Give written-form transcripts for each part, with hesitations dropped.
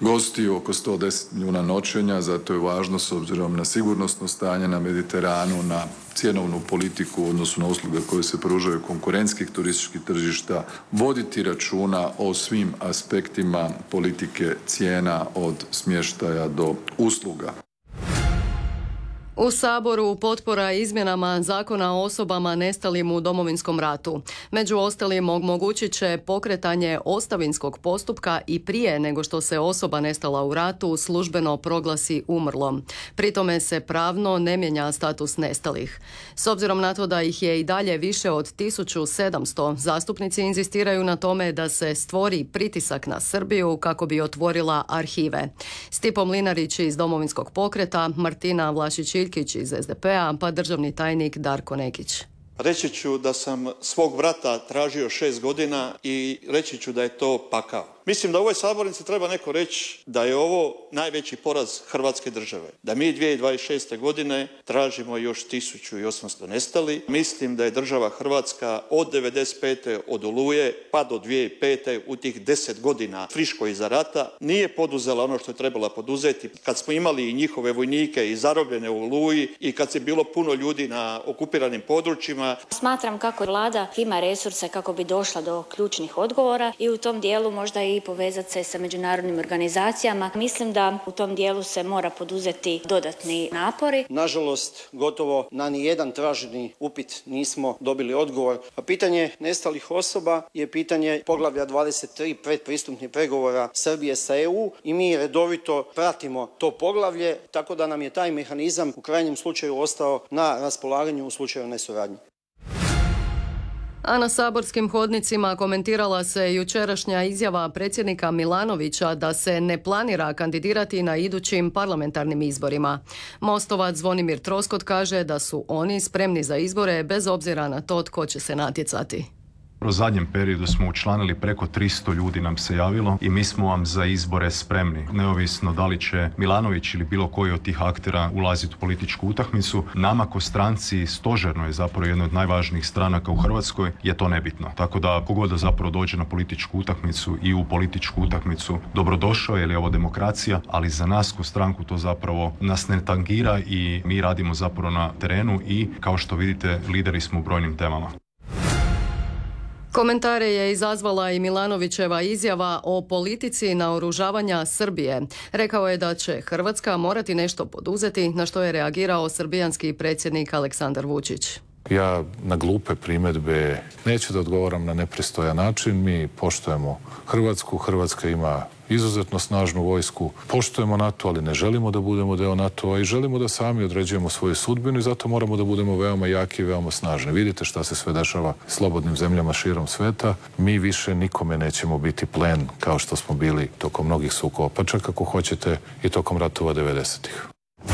gostiju, oko 110 milijuna noćenja, zato je važno s obzirom na sigurnosno stanje na Mediteranu, na cjenovnu politiku u odnosu na usluge koje se pružaju konkurentskih turističkih tržišta, voditi računa o svim aspektima politike cijena od smještaja do usluga. U Saboru potpora izmjenama Zakona o osobama nestalim u Domovinskom ratu. Među ostalim omogućit će pokretanje ostavinskog postupka i prije nego što se osoba nestala u ratu službeno proglasi umrlom. Pri tome se pravno ne mijenja status nestalih. S obzirom na to da ih je i dalje više od 1700, zastupnici inzistiraju na tome da se stvori pritisak na Srbiju kako bi otvorila arhive. Stipo Mlinarić iz Domovinskog pokreta, Martina Vlašić iz SDP-a, pa državni tajnik Darko Nekić. Reći ću da sam svog brata tražio 6 godina i reći ću da je to pakao. Mislim da u ovoj sabornici treba neko reći da je ovo najveći poraz Hrvatske države. Da mi 2026. godine tražimo još 1800 nestali. Mislim da je država Hrvatska od 95. od Oluje pa do 2005. u tih 10 godina friško iza rata nije poduzela ono što je trebala poduzeti. Kad smo imali i njihove vojnike i zarobljene u Oluji i kad se bilo puno ljudi na okupiranim područjima. Smatram kako vlada ima resurse kako bi došla do ključnih odgovora i u tom dijelu možda i povezati se sa međunarodnim organizacijama. Mislim da u tom dijelu se mora poduzeti dodatni napori. Nažalost, gotovo na nijedan traženi upit nismo dobili odgovor. A pitanje nestalih osoba je pitanje poglavlja 23 predpristupnih pregovora Srbije sa EU i mi redovito pratimo to poglavlje, tako da nam je taj mehanizam u krajnjem slučaju ostao na raspolaganju u slučaju nesuradnje. A na saborskim hodnicima komentirala se jučerašnja izjava predsjednika Milanovića da se ne planira kandidirati na idućim parlamentarnim izborima. Mostovac Zvonimir Troskot kaže da su oni spremni za izbore bez obzira na to tko će se natjecati. U zadnjem periodu smo učlanili preko 300 ljudi nam se javilo i mi smo vam za izbore spremni. Neovisno da li će Milanović ili bilo koji od tih aktera ulaziti u političku utakmicu, nama ko stranci stožerno je zapravo jedna od najvažnijih stranaka u Hrvatskoj, je to nebitno. Tako da kogod da zapravo dođe na političku utakmicu i u političku utakmicu dobrodošao jer je ovo demokracija, ali za nas ko stranku to zapravo nas ne tangira i mi radimo zapravo na terenu i kao što vidite lideri smo u brojnim temama. Komentare je izazvala i Milanovićeva izjava o politici naoružavanja Srbije. Rekao je da će Hrvatska morati nešto poduzeti, na što je reagirao srbijanski predsjednik Aleksandar Vučić. Ja na glupe primjedbe neću da odgovaram na nepristojan način. Mi poštujemo Hrvatsku. Hrvatska ima izuzetno snažnu vojsku. Poštujemo NATO, ali ne želimo da budemo deo NATO-a i želimo da sami određujemo svoju sudbinu i zato moramo da budemo veoma jaki i veoma snažni. Vidite šta se sve dešava slobodnim zemljama širom sveta. Mi više nikome nećemo biti plen kao što smo bili tokom mnogih sukoba, pa čak ako hoćete i tokom ratova 90-ih.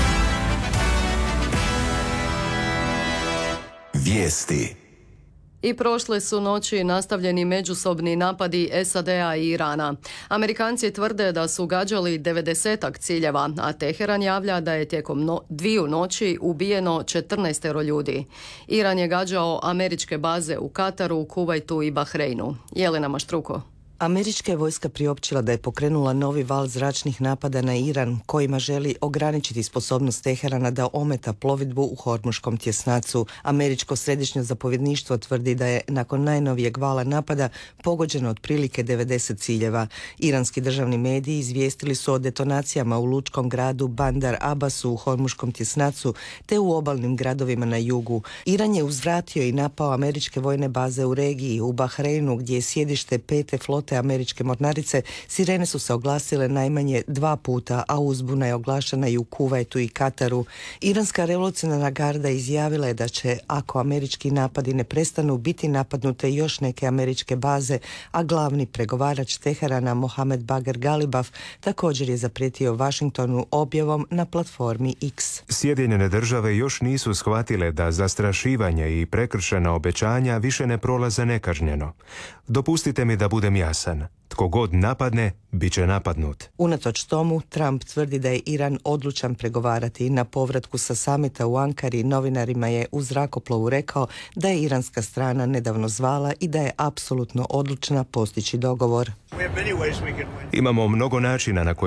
Vijesti. I prošle su noći nastavljeni međusobni napadi SAD-a i Irana. Amerikanci tvrde da su gađali 90-ak ciljeva, a Teheran javlja da je tijekom dviju noći ubijeno 14 ljudi. Iran je gađao američke baze u Kataru, Kuvajtu i Bahreinu. Jelena Maštruko. Američka je vojska priopćila da je pokrenula novi val zračnih napada na Iran, kojima želi ograničiti sposobnost Teherana da ometa plovidbu u Hormuškom tjesnacu. Američko središnje zapovjedništvo tvrdi da je nakon najnovijeg vala napada pogođeno otprilike 90 ciljeva. Iranski državni mediji izvijestili su o detonacijama u lučkom gradu Bandar Abbasu u Hormuškom tjesnacu te u obalnim gradovima na jugu. Iran je uzvratio i napao američke vojne baze u regiji, u Bahreinu gdje je sjedište 5. flote američke mornarice. Sirene su se oglasile najmanje 2 puta, a uzbuna je oglašena i u Kuvajtu i Kataru. Iranska revolucionarna garda izjavila je da će, ako američki napadi ne prestanu, biti napadnute još neke američke baze, a glavni pregovarač Teherana Mohamed Bager Galibaf također je zaprijetio Washingtonu objavom na platformi X. Sjedinjene države još nisu shvatile da zastrašivanje i prekršena obećanja više ne prolaze nekažnjeno. Dopustite mi da budem jasan. Tko god napadne, bit će napadnut. Unatoč tomu, Trump tvrdi da je Iran odlučan pregovarati. Na povratku sa samita u Ankari novinarima je u zrakoplovu rekao da je iranska strana nedavno zvala i da je apsolutno odlučna postići dogovor. Imamo mnogo načina na koje